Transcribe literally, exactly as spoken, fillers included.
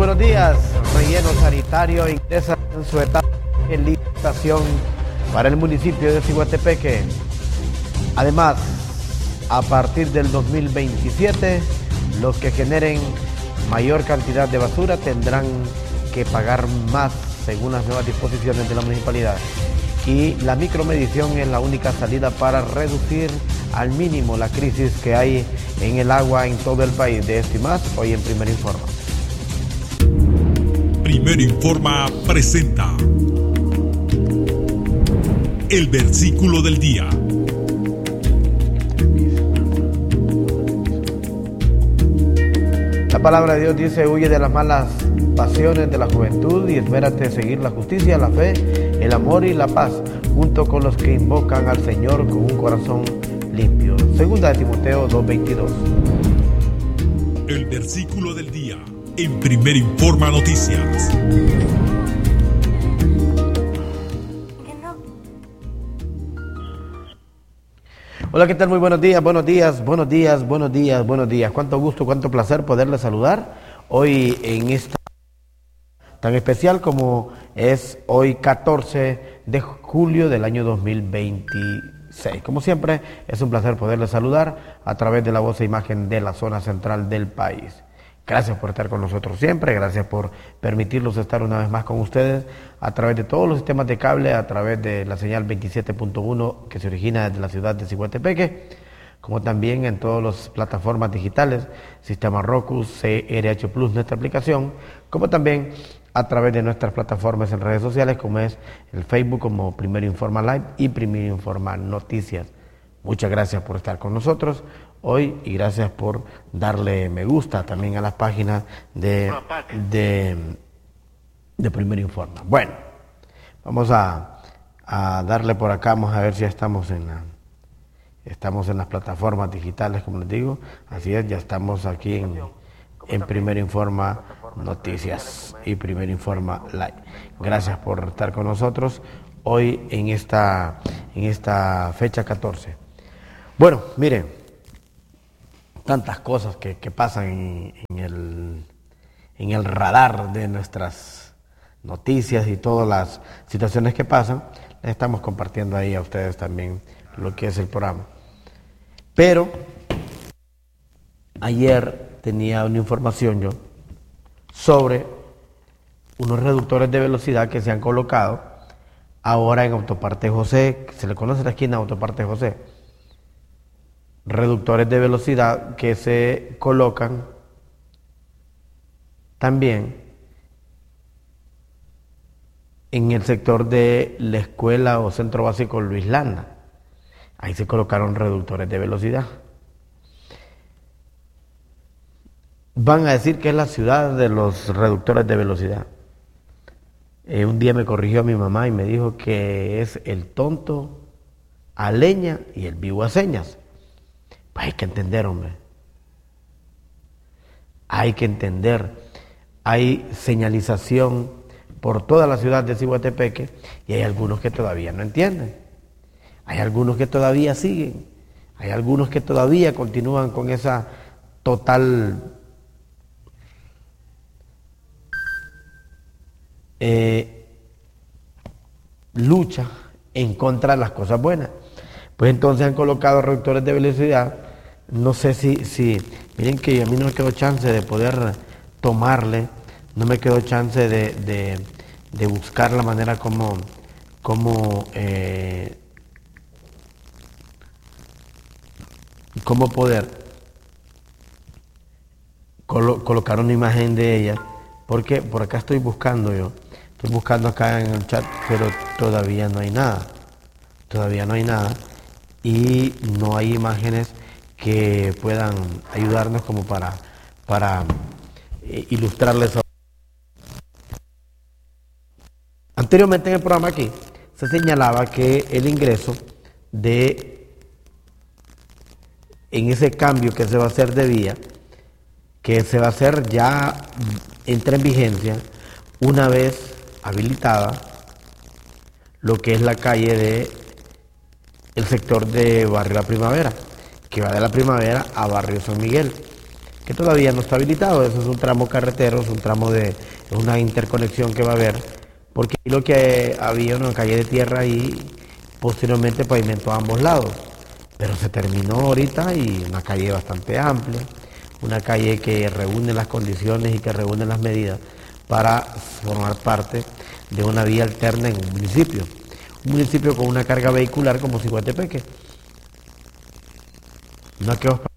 buenos días. Relleno sanitario ingresa en su etapa de licitación para el municipio de Ciguatepeque. Además, a partir del dos mil veintisiete, los que generen mayor cantidad de basura tendrán que pagar más según las nuevas disposiciones de la municipalidad. Y la micromedición es la única salida para reducir al mínimo la crisis que hay en el agua en todo el país. De esto y más, hoy en Primer Informa. Primer Informa presenta el versículo del día. La palabra de Dios dice: huye de las malas pasiones de la juventud y esmérate en seguir la justicia, la fe, el amor y la paz, junto con los que invocan al Señor con un corazón limpio. Segunda de Timoteo dos veintidós. El versículo del día en Primer Informa Noticias. Hola, ¿qué tal? Muy buenos días, buenos días, buenos días, buenos días, buenos días. Cuánto gusto, cuánto placer poderle saludar hoy en esta tan especial como es hoy catorce de julio del año dos mil veintiséis. Como siempre, es un placer poderle saludar a través de la voz e imagen de la zona central del país. Gracias por estar con nosotros siempre, gracias por permitirnos estar una vez más con ustedes a través de todos los sistemas de cable, a través de la señal veintisiete punto uno que se origina desde la ciudad de Ciguatepeque, como también en todas las plataformas digitales, Sistema Roku, C R H Plus, nuestra aplicación, como también a través de nuestras plataformas en redes sociales, como es el Facebook como Primero Informa Live y Primero Informa Noticias. Muchas gracias por estar con nosotros hoy y gracias por darle me gusta también a las páginas de, de, de Primero Informa. Bueno, vamos a, a darle por acá, vamos a ver si ya estamos en la, estamos en las plataformas digitales, como les digo. Así es, ya estamos aquí en, en Primero Informa Noticias y Primero Informa Live. Gracias por estar con nosotros hoy en esta, en esta fecha catorce. Bueno, miren, tantas cosas que, que pasan en, en, el, en el radar de nuestras noticias y todas las situaciones que pasan, les estamos compartiendo ahí a ustedes también lo que es el programa. Pero ayer tenía una información yo sobre unos reductores de velocidad que se han colocado ahora en Autoparte José, que se le conoce aquí en Autoparte José. Reductores de velocidad que se colocan también en el sector de la escuela o centro básico Luis Landa. Ahí se colocaron reductores de velocidad. Van a decir que es la ciudad de los reductores de velocidad. Eh, un día me corrigió mi mamá y me dijo que es el tonto a leña y el vivo a señas. Pues hay que entender, hombre. Hay que entender. Hay señalización por toda la ciudad de Ciguatepeque y hay algunos que todavía no entienden. Hay algunos que todavía siguen. Hay algunos que todavía continúan con esa total eh, lucha en contra de las cosas buenas. Pues entonces han colocado reductores de velocidad. No sé si, si, miren que a mí no me quedó chance de poder tomarle, no me quedó chance de, de, de buscar la manera como, como, eh, cómo poder colo, colocar una imagen de ella, porque por acá estoy buscando yo, estoy buscando acá en el chat, pero todavía no hay nada, todavía no hay nada. Y no hay imágenes que puedan ayudarnos como para, para eh, ilustrarles. Anteriormente en el programa aquí se señalaba que el ingreso de, en ese cambio que se va a hacer de vía, que se va a hacer ya, entra en vigencia una vez habilitada lo que es la calle de el sector de Barrio La Primavera, que va de La Primavera a Barrio San Miguel, que que todavía no está habilitado. Eso es un tramo carretero, es un tramo de es una interconexión que va a haber, porque lo que había una calle de tierra y posteriormente pavimentó a ambos lados, pero se terminó ahorita y una calle bastante amplia, una calle que reúne las condiciones y que reúne las medidas para formar parte de una vía alterna en un municipio, un municipio con una carga vehicular como Ciguatepeque. No que os